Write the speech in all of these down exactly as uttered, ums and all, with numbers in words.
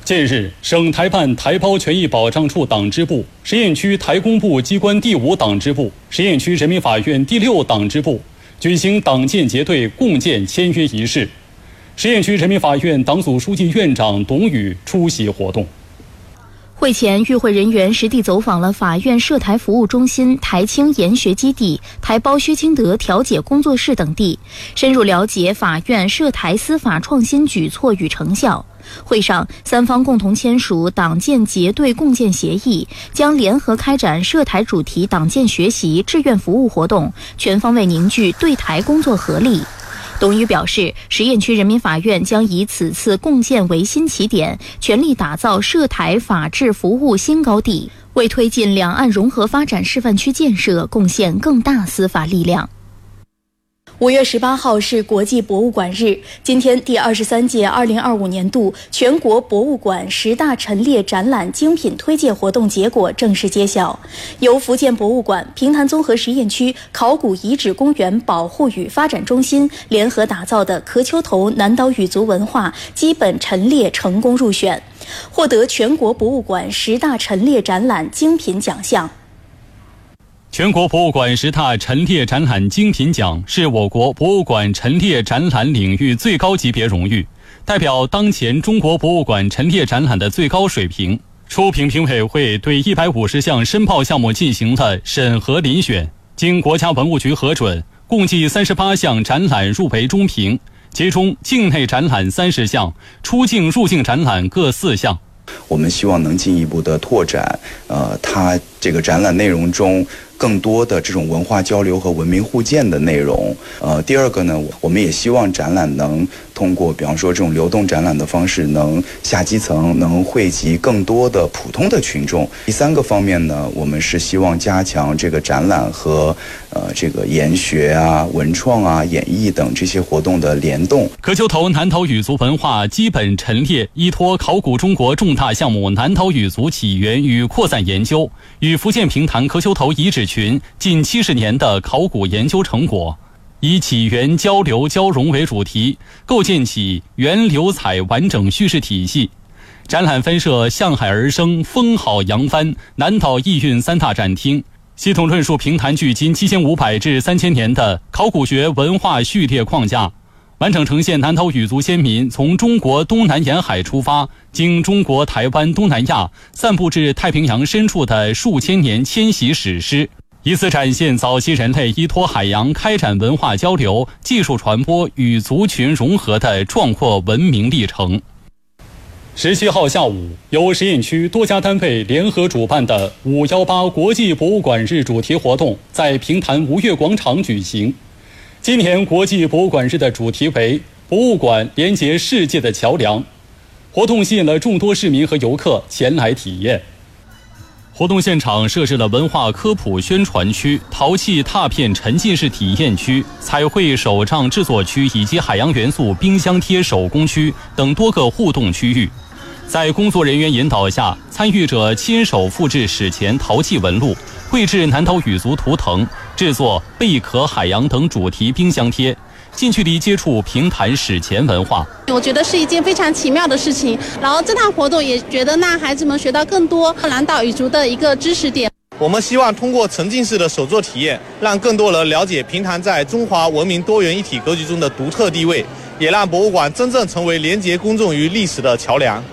近日，省台办台胞权益保障处党支部、实验区台工部机关第五党支部、实验区人民法院第六党支部举行党建结对共建签约仪式。实验区人民法院党组书记院长董宇出席活动。 会前，与会人员实地走访了法院涉台服务中心、台青研学基地、台胞薛清德调解工作室等地，深入了解法院涉台司法创新举措与成效。会上，三方共同签署党建结对共建协议，将联合开展涉台主题党建学习、志愿服务活动，全方位凝聚对台工作合力。董宇表示，实验区人民法院将以此次共建为新起点，全力打造涉台法治服务新高地，为推进两岸融合发展示范区建设贡献更大司法力量。五月十八号是国际博物馆日，今天第二十三届二零二五年度全国博物馆十大陈列展览精品推介活动结果正式揭晓。由福建博物馆、平潭综合实验区考古遗址公园保护与发展中心联合打造的壳丘头南岛语族文化基本陈列成功入选，获得全国博物馆十大陈列展览精品奖项。 全国博物馆十大陈列展览精品奖是我国博物馆陈列展览领域最高级别荣誉，代表当前中国博物馆陈列展览的最高水平。初评评委会对一百五十项申报项目进行了审核遴选，经国家文物局核准，共计三十八项展览入围中评，其中境内展览三十项，出境入境展览各四项。 我们希望能进一步的拓展，呃，它这个展览内容中更多的这种文化交流和文明互鉴的内容。呃，第二个呢，我们也希望展览能通过，比方说这种流动展览的方式，能下基层，能惠及更多的普通的群众。第三个方面呢，我们是希望加强这个展览和呃这个研学啊、文创啊、演艺等这些活动的联动。 壳丘头南岛语族文化基本陈列依托考古中国重大项目南岛语族起源与扩散研究，与福建平潭壳丘头遗址群近七十年的考古研究成果，以起源交流交融为主题，构建起源流采完整叙事体系。展览分设向海而生、风好扬帆、南岛意蕴三大展厅，系统论述平潭距今七千五百至三千年的考古学文化序列框架，完整呈现南岛语族先民从中国东南沿海出发，经中国台湾东南亚散布至太平洋深处的数千年迁徙史诗，以此展现早期人类依托海洋开展文化交流、技术传播与族群融合的壮阔文明历程。十七号下午，由实验区多家单位联合主办的五一八国际博物馆日主题活动在平潭吴越广场举行。今年国际博物馆日的主题为博物馆连接世界的桥梁，活动吸引了众多市民和游客前来体验。活动现场设置了文化科普宣传区、陶器拓片沉浸式体验区、彩绘手账制作区以及海洋元素冰箱贴手工区等多个互动区域。在工作人员引导下，参与者亲手复制史前陶器纹路，绘制南岛语族图腾，制作贝壳、海洋等主题冰箱贴，近距离接触平潭史前文化。 我觉得是一件非常奇妙的事情，然后这趟活动也觉得让孩子们学到更多南岛语族的一个知识点。 我们希望通过沉浸式的手作体验，让更多人了解平潭在中华文明多元一体格局中的独特地位，也让博物馆真正成为连结公众与历史的桥梁。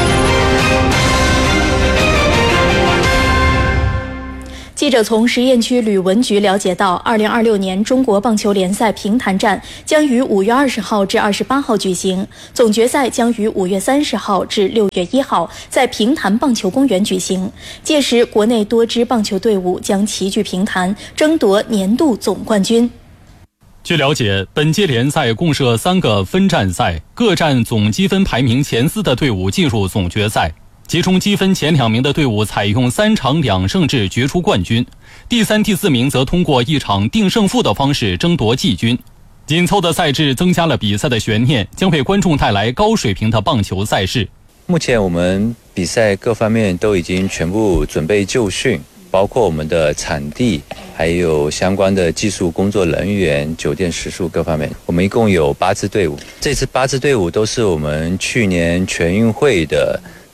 记者从实验区旅文局了解到，二零二六年中国棒球联赛平潭站将于五月二十号至二十八号举行，总决赛将于五月三十号至六月一号在平潭棒球公园举行。届时，国内多支棒球队伍将齐聚平潭，争夺年度总冠军。 据了解，本届联赛共设三个分站赛，各站总积分排名前四的队伍进入总决赛。其中积分前两名的队伍采用三场两胜制决出冠军，第三、第四名则通过一场定胜负的方式争夺季军。紧凑的赛制增加了比赛的悬念，将为观众带来高水平的棒球赛事。 目前我们比赛各方面都已经全部准备就绪，包括我们的场地，还有相关的技术工作人员、酒店食宿各方面。我们一共有八支队伍，这次八支队伍都是我们去年全运会的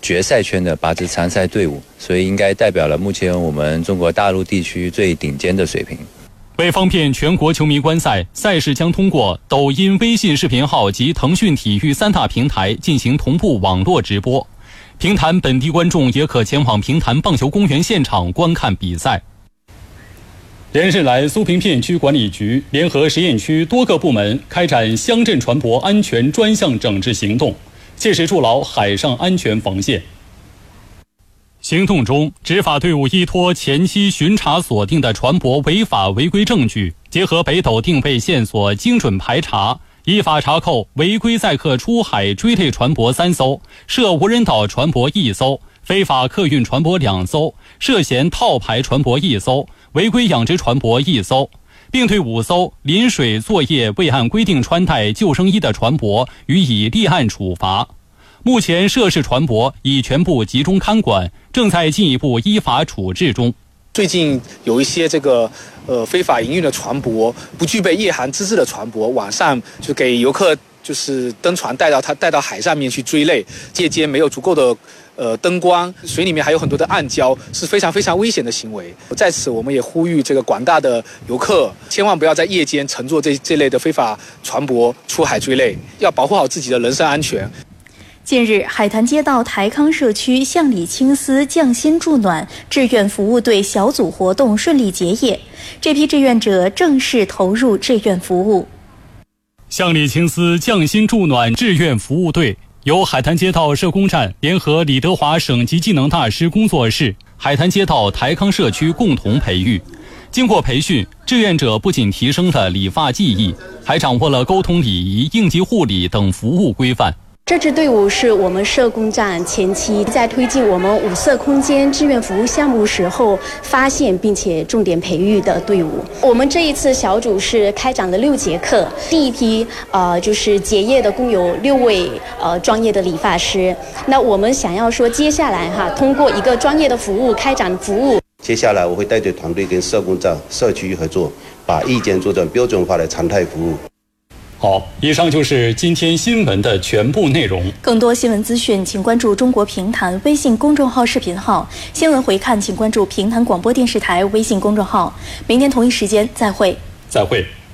决赛圈的拔智参赛队伍，所以应该代表了目前我们中国大陆地区最顶尖的水平。 为方便全国球迷观赛，赛事将通过抖音、微信视频号及腾讯体育三大平台进行同步网络直播。平潭本地观众也可前往平潭棒球公园现场观看比赛。连日来，苏平片区管理局联合实验区多个部门开展乡镇船舶安全专项整治行动，切实筑牢海上安全防线。行动中，执法队伍依托前期巡查锁定的船舶违法违规证据，结合北斗定位线索精准排查，依法查扣违规载客出海追类船舶三艘，涉无人岛船舶一艘，非法客运船舶两艘，涉嫌套牌船舶一艘，违规养殖船舶一艘，并对五艘临水作业未按规定穿戴救生衣的船舶予以立案处罚。目前涉事船舶已全部集中看管，正在进一步依法处置中。 最近有一些这个呃非法营运的船舶，不具备业航资质的船舶，晚上就给游客就是登船带到它带到海上面去追类，夜间没有足够的呃灯光，水里面还有很多的暗礁，是非常非常危险的行为。在此，我们也呼吁这个广大的游客，千万不要在夜间乘坐这这类的非法船舶出海追类，要保护好自己的人身安全。 近日，海坛街道台康社区向里青丝匠心助暖志愿服务队小组活动顺利结业，这批志愿者正式投入志愿服务。 向里青丝匠心助暖志愿服务队由海坛街道社工站联合李德华省级技能大师工作室、海坛街道台康社区共同培育。经过培训，志愿者不仅提升了理发技艺，还掌握了沟通礼仪、应急护理等服务规范。 这支队伍是我们社工站前期在推进我们五色空间志愿服务项目时候发现并且重点培育的队伍。我们这一次小组是开展了六节课，第一批呃就是结业的共有六位呃专业的理发师。那我们想要说接下来哈，通过一个专业的服务开展服务。 接下来我会带队团队跟社工站、社区合作，把意见做成标准化的常态服务。 好，以上就是今天新闻的全部内容。 更多新闻资讯，请关注中国评弹微信公众号、视频号。新闻回看，请关注评弹广播电视台微信公众号。明天同一时间再会。 再会。